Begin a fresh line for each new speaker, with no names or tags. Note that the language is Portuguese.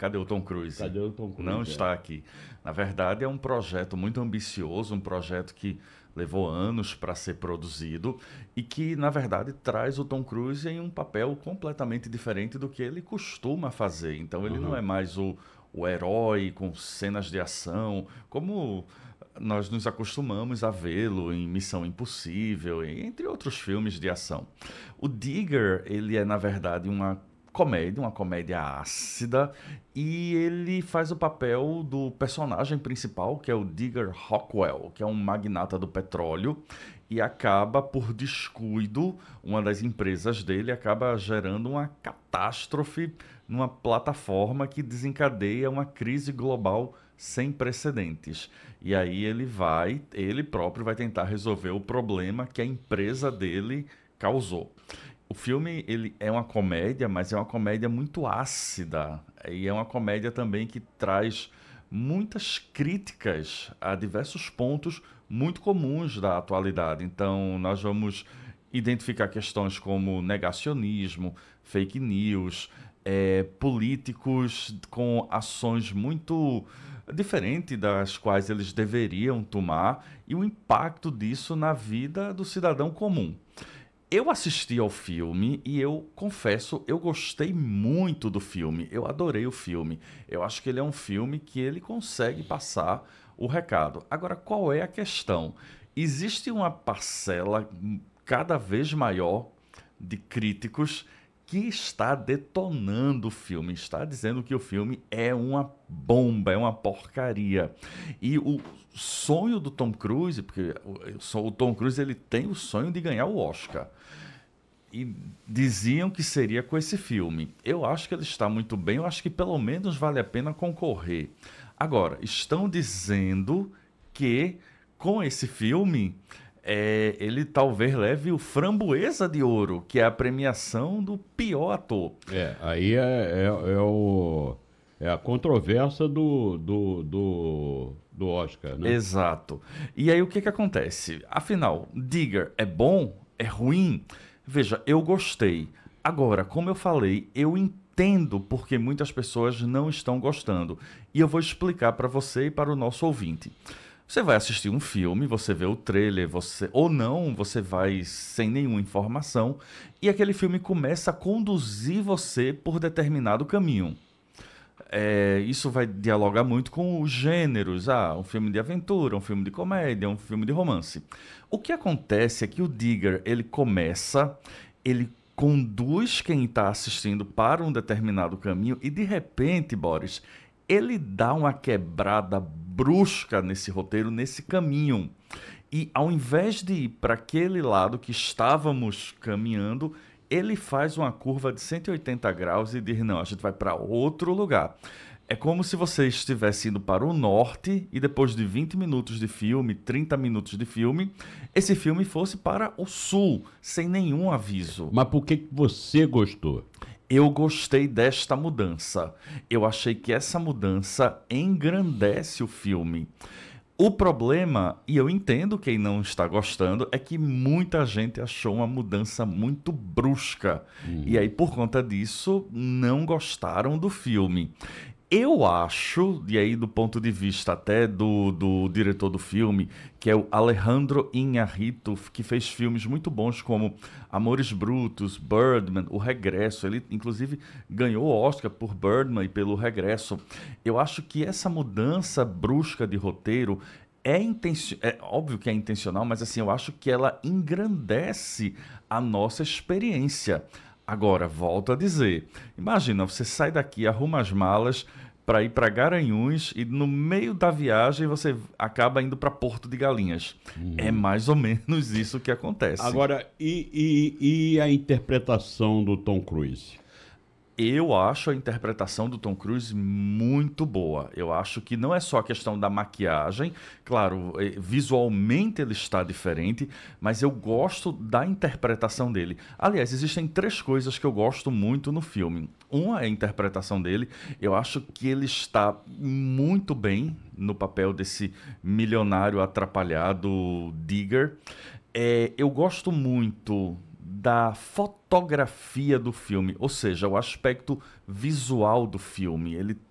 cadê o Tom Cruise?
Cadê o Tom Cruise?
Não está aqui. Na verdade, é um projeto muito ambicioso, um projeto que levou anos para ser produzido e que, na verdade, traz o Tom Cruise em um papel completamente diferente do que ele costuma fazer. Então, ele não é mais o herói com cenas de ação, como nós nos acostumamos a vê-lo em Missão Impossível, entre outros filmes de ação. O Digger, ele é, na verdade, uma comédia ácida, e ele faz o papel do personagem principal, que é o Digger Rockwell, que é um magnata do petróleo, e acaba, por descuido, uma das empresas dele acaba gerando uma catástrofe numa plataforma que desencadeia uma crise global sem precedentes. E aí ele próprio vai tentar resolver o problema que a empresa dele causou. O filme, ele é uma comédia, mas é uma comédia muito ácida. E é uma comédia também que traz muitas críticas a diversos pontos muito comuns da atualidade. Então, nós vamos identificar questões como negacionismo, fake news, políticos com ações muito diferentes das quais eles deveriam tomar, e o impacto disso na vida do cidadão comum. Eu assisti ao filme e eu confesso, eu gostei muito do filme. Eu adorei o filme. Eu acho que ele é um filme que ele consegue passar o recado. Agora, qual é a questão? Existe uma parcela cada vez maior de críticos que está detonando o filme, está dizendo que o filme é uma bomba, é uma porcaria. E o sonho do Tom Cruise, porque o Tom Cruise ele tem o sonho de ganhar o Oscar. E diziam que seria com esse filme. Eu acho que ele está muito bem, eu acho que pelo menos vale a pena concorrer. Agora, estão dizendo que com esse filme ele talvez leve o Framboesa de Ouro, que é a premiação do pior ator.
Aí é a controvérsia do Oscar, né?
Exato. E aí o que que acontece? Afinal, Digger é bom? É ruim? Veja, eu gostei. Agora, como eu falei, eu entendo porque muitas pessoas não estão gostando. E eu vou explicar para você e para o nosso ouvinte. Você vai assistir um filme, você vê o trailer, ou não, você vai sem nenhuma informação, e aquele filme começa a conduzir você por determinado caminho. Isso vai dialogar muito com os gêneros. Um filme de aventura, um filme de comédia, um filme de romance. O que acontece é que o Digger, ele conduz quem está assistindo para um determinado caminho e, de repente, Boris, ele dá uma quebrada brusca nesse roteiro, nesse caminho. E ao invés de ir para aquele lado que estávamos caminhando, ele faz uma curva de 180 graus e diz: não, a gente vai para outro lugar. É como se você estivesse indo para o norte e depois de 20 minutos de filme, 30 minutos de filme, esse filme fosse para o sul, sem nenhum aviso.
Mas por que você gostou?
Eu gostei desta mudança. Eu achei que essa mudança engrandece o filme. O problema, e eu entendo quem não está gostando, é que muita gente achou uma mudança muito brusca. E aí, por conta disso, não gostaram do filme. Eu acho, e aí do ponto de vista até do diretor do filme, que é o Alejandro Iñárritu, que fez filmes muito bons como Amores Brutos, Birdman, O Regresso. Ele, inclusive, ganhou o Oscar por Birdman e pelo Regresso. Eu acho que essa mudança brusca de roteiro é óbvio que é intencional, mas assim, eu acho que ela engrandece a nossa experiência. Agora, volto a dizer, imagina, você sai daqui, arruma as malas para ir para Garanhuns e no meio da viagem você acaba indo para Porto de Galinhas. É mais ou menos isso que acontece.
Agora, e a interpretação do Tom Cruise?
Eu acho a interpretação do Tom Cruise muito boa. Eu acho que não é só a questão da maquiagem. Claro, visualmente ele está diferente, mas eu gosto da interpretação dele. Aliás, existem três coisas que eu gosto muito no filme. Uma é a interpretação dele. Eu acho que ele está muito bem no papel desse milionário atrapalhado Digger. Eu gosto muito da fotografia do filme, ou seja, o aspecto visual do filme. Ele